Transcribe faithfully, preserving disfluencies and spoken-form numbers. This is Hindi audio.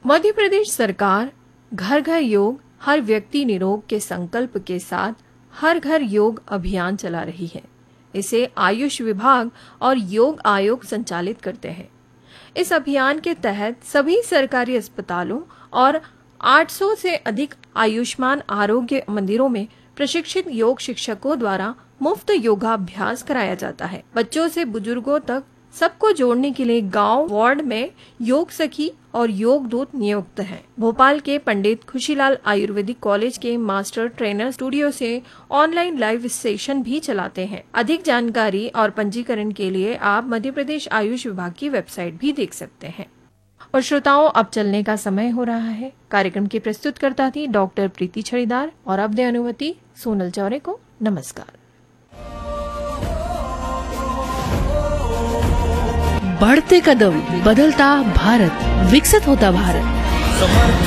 मध्य प्रदेश सरकार घर घर योग हर व्यक्ति निरोग के संकल्प के साथ हर घर योग अभियान चला रही है। इसे आयुष विभाग और योग आयोग संचालित करते हैं। इस अभियान के तहत सभी सरकारी अस्पतालों और आठ सौ से अधिक आयुष्मान आरोग्य मंदिरों में प्रशिक्षित योग शिक्षकों द्वारा मुफ्त योगाभ्यास कराया जाता है। बच्चों से बुजुर्गों तक सबको जोड़ने के लिए गांव वार्ड में योग सखी और योग दूत नियुक्त हैं। भोपाल के पंडित खुशीलाल आयुर्वेदिक कॉलेज के मास्टर ट्रेनर स्टूडियो से ऑनलाइन लाइव सेशन भी चलाते हैं। अधिक जानकारी और पंजीकरण के लिए आप मध्य प्रदेश आयुष विभाग की वेबसाइट भी देख सकते हैं। और श्रोताओं, अब चलने का समय हो रहा है। कार्यक्रम की प्रस्तुतकर्ता थी डॉक्टर प्रीति छड़ीदार और अब दे अनुमति सोनल चौरे को। नमस्कार। बढ़ते कदम, बदलता भारत, विकसित होता भारत।